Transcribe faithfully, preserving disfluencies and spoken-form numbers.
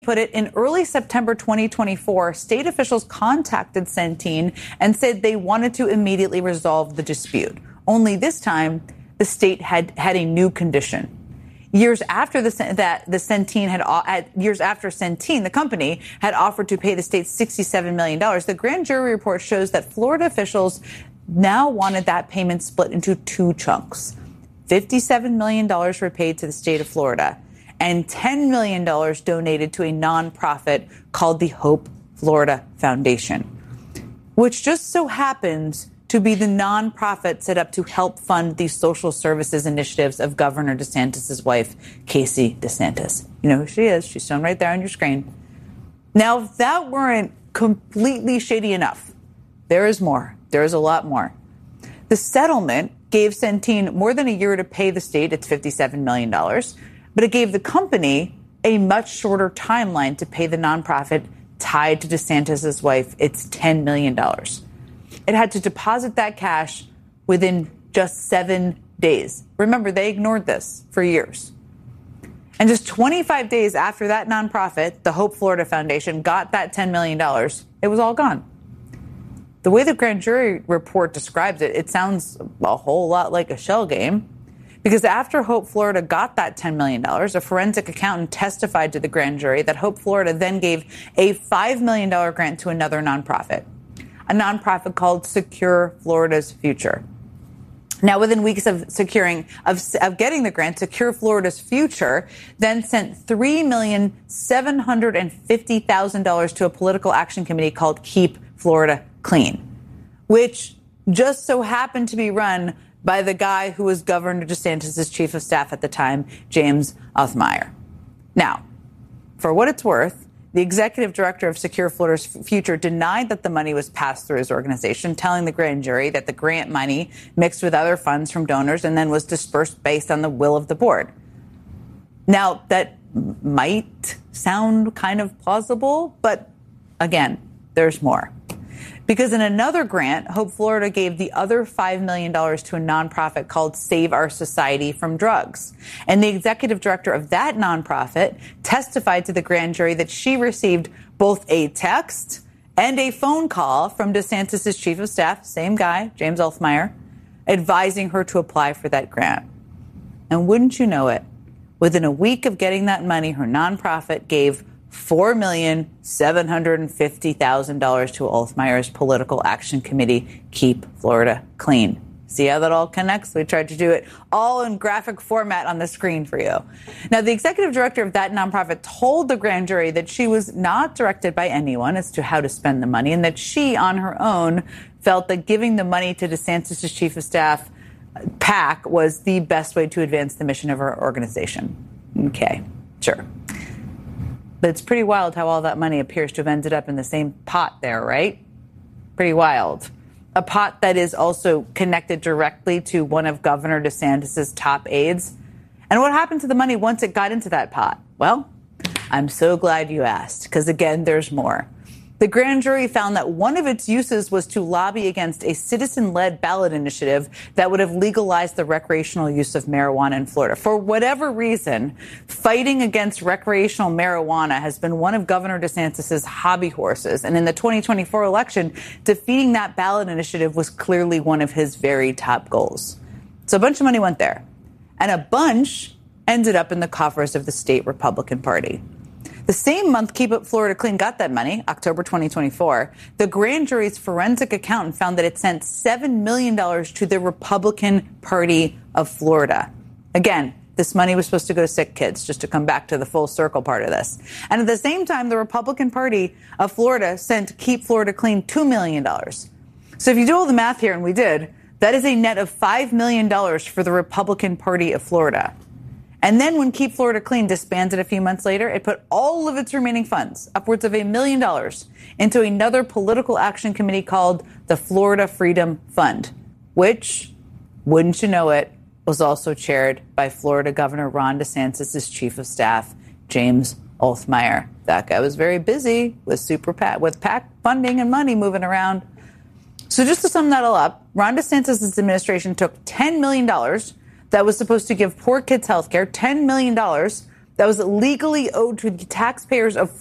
put it, in early September twenty twenty-four, state officials contacted Centene and said they wanted to immediately resolve the dispute. Only this time, the state had had a new condition. Years after the, that the Centene had, had years after Centene, the company, had offered to pay the state sixty-seven million dollars, the grand jury report shows that Florida officials now wanted that payment split into two chunks. fifty-seven million dollars were paid to the state of Florida, and ten million dollars donated to a nonprofit called the Hope Florida Foundation, which just so happens to be the nonprofit set up to help fund the social services initiatives of Governor DeSantis' wife, Casey DeSantis. You know who she is. She's shown right there on your screen. Now, if that weren't completely shady enough, there is more. There is a lot more. The settlement gave Centene more than a year to pay the state its fifty-seven million dollars, but it gave the company a much shorter timeline to pay the nonprofit tied to DeSantis' wife its ten million dollars. It had to deposit that cash within just seven days. Remember, they ignored this for years. And just twenty-five days after that nonprofit, the Hope Florida Foundation, got that ten million dollars, it was all gone. The way the grand jury report describes it, it sounds a whole lot like a shell game. Because after Hope Florida got that ten million dollars, a forensic accountant testified to the grand jury that Hope Florida then gave a five million dollars grant to another nonprofit, a nonprofit called Secure Florida's Future. Now, within weeks of securing, of, of getting the grant, Secure Florida's Future then sent three million seven hundred fifty thousand dollars to a political action committee called Keep Florida Clean, which just so happened to be run by the guy who was Governor DeSantis' chief of staff at the time, James Othmeyer. Now, for what it's worth, the executive director of Secure Florida's Future denied that the money was passed through his organization, telling the grand jury that the grant money mixed with other funds from donors and then was dispersed based on the will of the board. Now, that might sound kind of plausible, but again, there's more. Because in another grant, Hope Florida gave the other five million dollars to a nonprofit called Save Our Society from Drugs. And the executive director of that nonprofit testified to the grand jury that she received both a text and a phone call from DeSantis' chief of staff, same guy, James Othmeyer, advising her to apply for that grant. And wouldn't you know it, within a week of getting that money, her nonprofit gave four million seven hundred fifty thousand dollars to Othmeyer's political action committee, Keep Florida Clean. See how that all connects? We tried to do it all in graphic format on the screen for you. Now, the executive director of that nonprofit told the grand jury that she was not directed by anyone as to how to spend the money, and that she, on her own, felt that giving the money to DeSantis' chief of staff, PAC, was the best way to advance the mission of her organization. Okay, sure. But it's pretty wild how all that money appears to have ended up in the same pot there, right? Pretty wild. A pot that is also connected directly to one of Governor DeSantis' top aides. And what happened to the money once it got into that pot? Well, I'm so glad you asked, because again, there's more. The grand jury found that one of its uses was to lobby against a citizen-led ballot initiative that would have legalized the recreational use of marijuana in Florida. For whatever reason, fighting against recreational marijuana has been one of Governor DeSantis' hobby horses. And in the twenty twenty-four election, defeating that ballot initiative was clearly one of his very top goals. So a bunch of money went there, and a bunch ended up in the coffers of the state Republican Party. The same month Keep Florida Clean got that money, October twenty twenty-four, the grand jury's forensic accountant found that it sent seven million dollars to the Republican Party of Florida. Again, this money was supposed to go to sick kids, just to come back to the full circle part of this. And at the same time, the Republican Party of Florida sent Keep Florida Clean two million dollars. So if you do all the math here, and we did, that is a net of five million dollars for the Republican Party of Florida. And then when Keep Florida Clean disbanded a few months later, it put all of its remaining funds, upwards of a million dollars, into another political action committee called the Florida Freedom Fund, which, wouldn't you know it, was also chaired by Florida Governor Ron DeSantis' chief of staff, James Othmeyer. That guy was very busy with super PAC, with PAC funding and money moving around. So just to sum that all up, Ron DeSantis' administration took ten million dollars that was supposed to give poor kids health care, ten million dollars that was legally owed to the taxpayers of